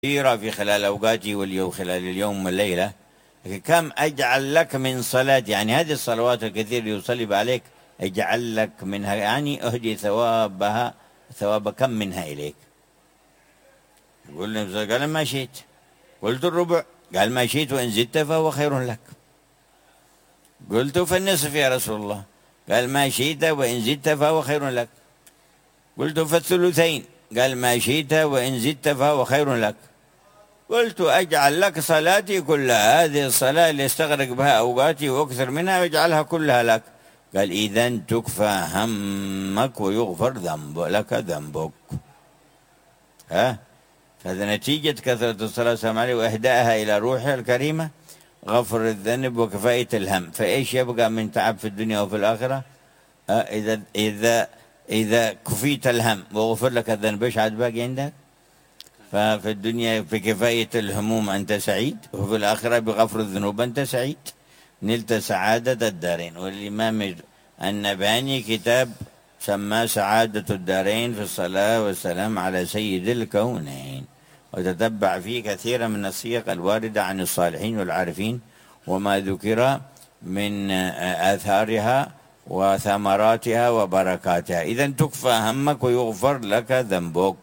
كثيرة في خلال أوقاتي واليوم خلال اليوم والليلة، لكن كم أجعل لك من صلاة، يعني هذه الصلوات الكثير اللي يصلي عليك أجعل لك منها، يعني أهدي ثوابها، ثواب كم منها إليك. قال ما شئت، قلت الربع، قال ما شئت وإن زدت فهو خير لك. قلت فالنصف يا رسول الله، قال ما شئت وإن زدت فهو خير لك. قلت فالثلثين، قال ما شئت وإن زدت فهو خير لك. قلت أجعل لك صلاتي كلها، هذه الصلاة اللي استغرق بها أوقاتي وأكثر منها واجعلها كلها لك. قال إذن تكفى همك ويغفر لك ذنبك. فهذا نتيجة كثرة الصلاة والسلام عليه وإهدائها إلى روحه الكريمة، غفر الذنب وكفاية الهم. فإيش يبقى من تعب في الدنيا وفي الآخرة؟ إذا كفيت الهم وغفر لك الذنب، إيش عاد باقي عندك؟ ففي الدنيا بكفاية الهموم أنت سعيد، وفي الآخرة بغفر الذنوب أنت سعيد، نلت سعادة الدارين. والإمام النبهاني كتاب سماه سعادة الدارين في الصلاة والسلام على سيد الكونين، وتتبع فيه كثيرا من الصيغ الواردة عن الصالحين والعارفين وما ذكر من آثارها وثمراتها وبركاتها. إذن تكفى همك ويغفر لك ذنبك.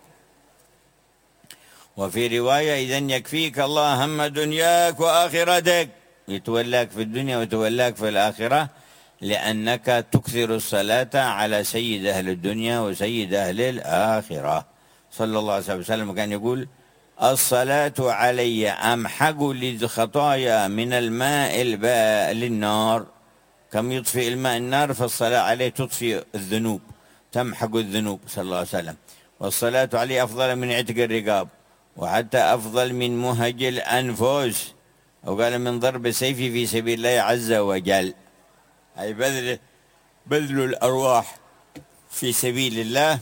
وفي رواية إذن يكفيك الله هم دنياك وآخرتك، يتولاك في الدنيا ويتولاك في الآخرة، لأنك تكثر الصلاة على سيد أهل الدنيا وسيد أهل الآخرة صلى الله عليه وسلم. كان يقول الصلاة علي أمحق للخطايا من الماء للنار. كم يطفئ الماء النار، فالصلاة عليه تطفئ الذنوب، تمحق الذنوب صلى الله عليه وسلم. والصلاة عليه أفضل من عتق الرقاب، وحتى أفضل من مهج الأنفس، وقال من ضرب السيف في سبيل الله عز وجل، أي بذل الأرواح في سبيل الله.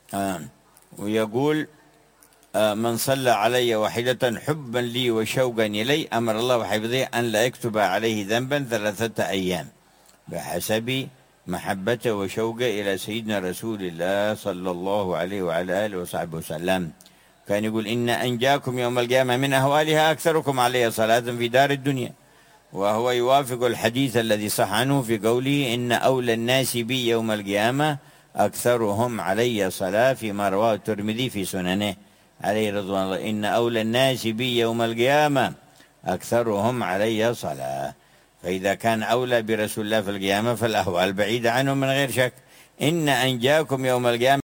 ويقول من صلى علي واحدة حبا لي وشوقا إلي أمر الله وحفظه أن لا يكتب عليه ذنبا 3 أيام، بحسب محبته وشوقه إلى سيدنا رسول الله صلى الله عليه وعلى آله وصحبه وسلم. كان يقول إن أنجاكم يوم القيامة من أهوالها أكثركم علي صلاة في دار الدنيا، وهو يوافق الحديث الذي صح عنه في قوله إن أولى الناس بي يوم القيامة أكثرهم علي صلاة، فيما رواه الترمذي في سننه عليه رضوان الله. إن أولى الناس بي يوم القيامة أكثرهم علي صلاة. فإذا كان أولى برسول الله في القيامة فالأهوال بعيدة عنه من غير شك. إن أنجاكم يوم القيامة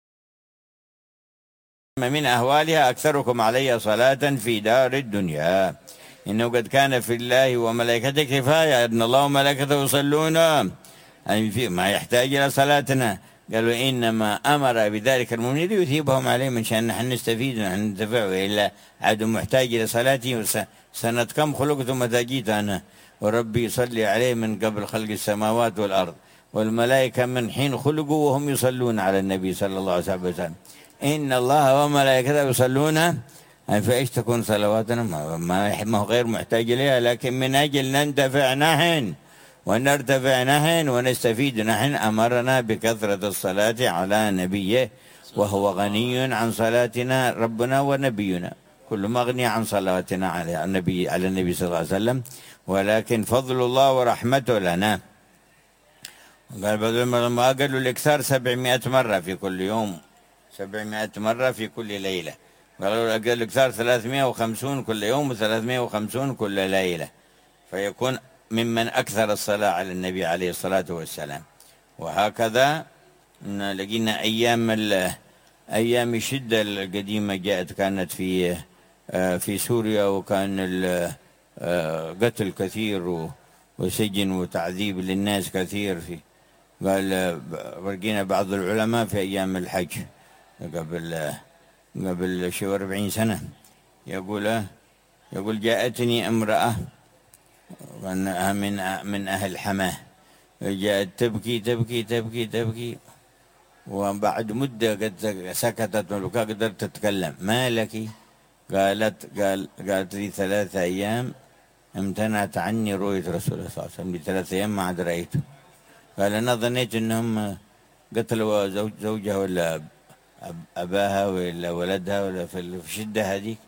من أهوالها أكثركم علي صلاة في دار الدنيا. إنه قد كان في الله وملائكته كفاية أن الله وملائكته يصلون، يعني ما يحتاج إلى صلاتنا. قالوا إنما أمر بذلك المؤمنين ليثيبهم عليه من شأن نحن نستفيد ونحن ننتفع، وإلا عاد محتاج إلى صلاتي. سنة كم خلقت متى جيت أنا، وربي يصلي عليه من قبل خلق السماوات والأرض، والملائكة من حين خلقوا وهم يصلون على النبي صلى الله عليه وسلم. إن الله وملائكته يصلون، فإيش تكون صلواتنا؟ ما هو غير محتاج إليها، لكن من أجل ننتفع نحن ونرتفع نحن ونستفيد نحن أمرنا بكثرة الصلاة على نبيه، وهو غني عن صلاتنا ربنا ونبينا، كل مغني عن صلاتنا على النبي صلى الله عليه وسلم، ولكن فضل الله ورحمته لنا. قال بدل ما قالوا الإكثار 700 مرة في كل يوم، 700 مرة في كل ليلة. قالوا الإكثار 350 كل يوم و350 كل ليلة، فيكون ممن أكثر الصلاة على النبي عليه الصلاة والسلام. وهكذا لقينا أيام الشدة القديمة جاءت، كانت في سوريا، وكان قتل كثير وسجن وتعذيب للناس كثير. قال لقينا بعض العلماء في أيام الحج قبل شيء 40 سنة يقول جاءتني امرأة من أهل حماه، جاءت تبكي تبكي تبكي تبكي، وبعد مدة قد سكتت والبكاء قدرت تتكلم. ما لك؟ قالت لي 3 أيام امتنعت عني رؤية رسول الله صلى الله عليه وسلم، لي 3 أيام ما عاد رأيته. قال أنا ظنيت أنهم قتلوا زوجها ولا أباها ولا ولدها ولا في الشدة هذه.